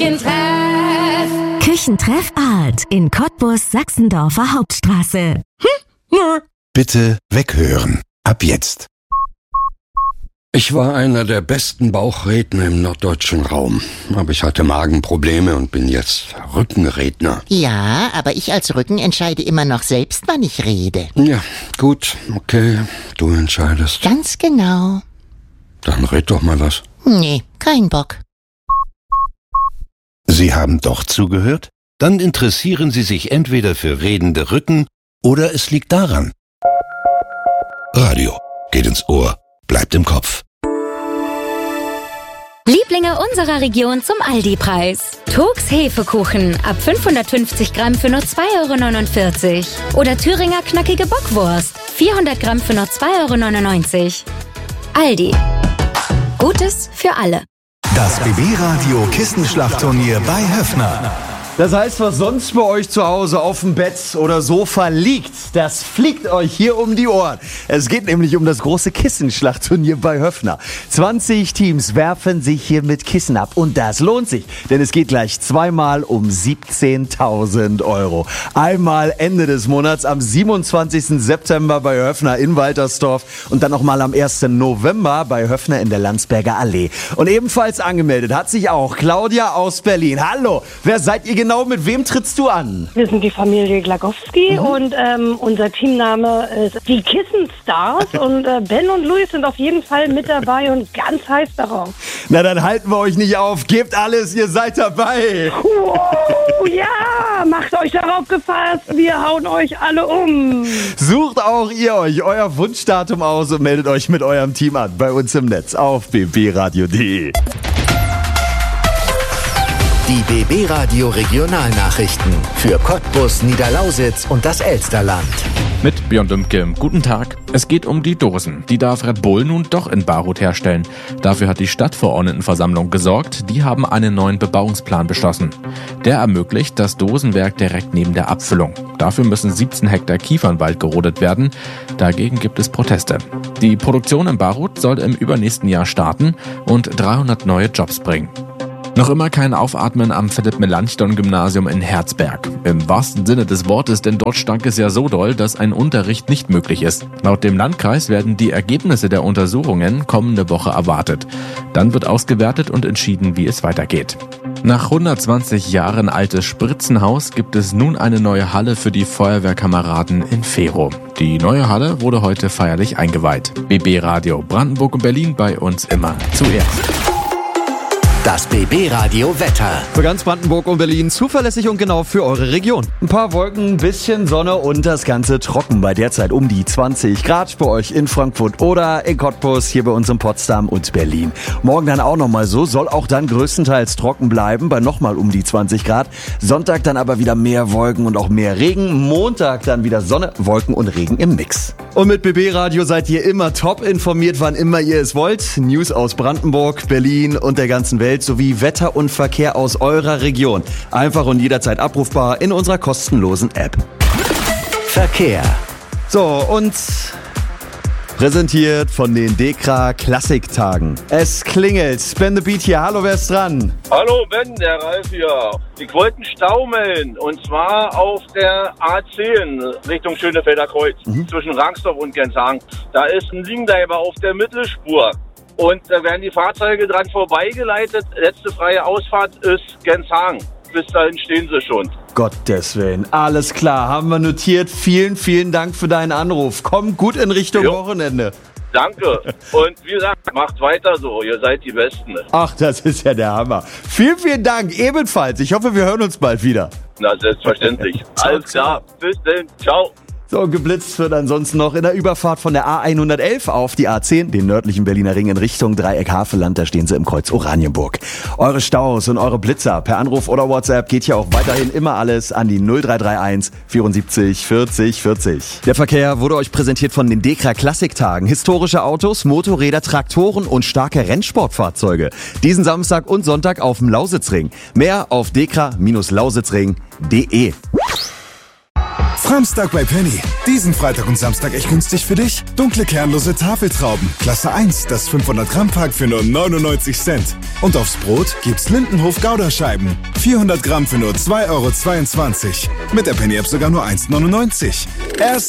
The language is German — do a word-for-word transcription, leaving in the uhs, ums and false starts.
Küchentreff. Küchentreff Art in Cottbus, Sachsendorfer Hauptstraße. Hm? Nö. Bitte weghören. Ab jetzt. Ich war einer der besten Bauchredner im norddeutschen Raum. Aber ich hatte Magenprobleme und bin jetzt Rückenredner. Ja, aber ich als Rücken entscheide immer noch selbst, wann ich rede. Ja, gut, okay, du entscheidest. Ganz genau. Dann red doch mal was. Nee, kein Bock. Sie haben doch zugehört? Dann interessieren Sie sich entweder für redende Rücken oder es liegt daran. Radio geht ins Ohr, bleibt im Kopf. Lieblinge unserer Region zum Aldi-Preis. Turks Hefekuchen ab fünfhundertfünfzig Gramm für nur zwei Euro neunundvierzig. Oder Thüringer knackige Bockwurst, vierhundert Gramm für nur zwei Euro neunundneunzig. Aldi. Gutes für alle. Das B B-Radio Kissenschlachtturnier bei Höffner. Das heißt, was sonst bei euch zu Hause auf dem Bett oder Sofa liegt, das fliegt euch hier um die Ohren. Es geht nämlich um das große Kissenschlachtturnier bei Höffner. zwanzig Teams werfen sich hier mit Kissen ab und das lohnt sich, denn es geht gleich zweimal um siebzehntausend Euro. Einmal Ende des Monats am siebenundzwanzigsten September bei Höffner in Waltersdorf und dann nochmal am ersten November bei Höffner in der Landsberger Allee. Und ebenfalls angemeldet hat sich auch Claudia aus Berlin. Hallo, wer seid ihr genau? Mit wem trittst du an? Wir sind die Familie Glagowski mhm. und ähm, unser Teamname ist die Kissenstars und äh, Ben und Luis sind auf jeden Fall mit dabei und ganz heiß darauf. Na, dann halten wir euch nicht auf. Gebt alles, ihr seid dabei. Wow, ja, macht euch darauf gefasst. Wir hauen euch alle um. Sucht auch ihr euch euer Wunschdatum aus und meldet euch mit eurem Team an bei uns im Netz auf b b radio punkt d e. Die B B-Radio Regionalnachrichten für Cottbus, Niederlausitz und das Elsterland. Mit Björn Dümke. Guten Tag. Es geht um die Dosen. Die darf Red Bull nun doch in Barut herstellen. Dafür hat die Stadtverordnetenversammlung gesorgt. Die haben einen neuen Bebauungsplan beschlossen. Der ermöglicht das Dosenwerk direkt neben der Abfüllung. Dafür müssen siebzehn Hektar Kiefernwald gerodet werden. Dagegen gibt es Proteste. Die Produktion in Barut soll im übernächsten Jahr starten und dreihundert neue Jobs bringen. Noch immer kein Aufatmen am Philipp-Melanchthon-Gymnasium in Herzberg. Im wahrsten Sinne des Wortes, denn dort stank es ja so doll, dass ein Unterricht nicht möglich ist. Laut dem Landkreis werden die Ergebnisse der Untersuchungen kommende Woche erwartet. Dann wird ausgewertet und entschieden, wie es weitergeht. Nach hundertzwanzig Jahren altes Spritzenhaus gibt es nun eine neue Halle für die Feuerwehrkameraden in Fero. Die neue Halle wurde heute feierlich eingeweiht. B B-Radio Brandenburg und Berlin bei uns immer zuerst. Das B B-Radio Wetter. Für ganz Brandenburg und Berlin zuverlässig und genau für eure Region. Ein paar Wolken, ein bisschen Sonne und das Ganze trocken. Bei derzeit um die zwanzig Grad bei euch in Frankfurt oder in Cottbus, hier bei uns in Potsdam und Berlin. Morgen dann auch nochmal so, soll auch dann größtenteils trocken bleiben, bei nochmal um die zwanzig Grad. Sonntag dann aber wieder mehr Wolken und auch mehr Regen. Montag dann wieder Sonne, Wolken und Regen im Mix. Und mit B B-Radio seid ihr immer top informiert, wann immer ihr es wollt. News aus Brandenburg, Berlin und der ganzen Welt sowie Wetter und Verkehr aus eurer Region. Einfach und jederzeit abrufbar in unserer kostenlosen App. Verkehr. So, und präsentiert von den Dekra Klassiktagen. Es klingelt. Ben the Beat hier. Hallo, wer ist dran? Hallo Ben, der Ralf hier. Ich wollte einen Stau melden und zwar auf der A zehn Richtung Schönefelder Kreuz mhm. zwischen Rangsdorf und Genshagen. Da ist ein Liegenleiber auf der Mittelspur. Und da werden die Fahrzeuge dran vorbeigeleitet. Letzte freie Ausfahrt ist Genshagen. Bis dahin stehen sie schon. Gottes Willen. Alles klar, haben wir notiert. Vielen, vielen Dank für deinen Anruf. Komm gut in Richtung jo. Wochenende. Danke. Und wie gesagt, macht weiter so. Ihr seid die Besten. Ach, das ist ja der Hammer. Vielen, vielen Dank. Ebenfalls. Ich hoffe, wir hören uns bald wieder. Na, selbstverständlich. Alles klar. Bis dann. Ciao. So, geblitzt wird ansonsten noch in der Überfahrt von der A hundertelf auf die A zehn, den nördlichen Berliner Ring in Richtung Dreieck Havelland. Da stehen sie im Kreuz Oranienburg. Eure Staus und eure Blitzer per Anruf oder WhatsApp geht hier auch weiterhin immer alles an die null drei drei eins vierundsiebzig vierzig vierzig. Der Verkehr wurde euch präsentiert von den Dekra Klassiktagen. Historische Autos, Motorräder, Traktoren und starke Rennsportfahrzeuge. Diesen Samstag und Sonntag auf dem Lausitzring. Mehr auf dekra Bindestrich lausitzring punkt de. Samstag bei Penny. Diesen Freitag und Samstag echt günstig für dich. Dunkle kernlose Tafeltrauben. Klasse eins, das fünfhundert Gramm Pack für nur neunundneunzig Cent. Und aufs Brot gibt's Lindenhof Gouda-Scheiben. vierhundert Gramm für nur zwei Euro zweiundzwanzig. Mit der Penny-App sogar nur eins neunundneunzig. Erst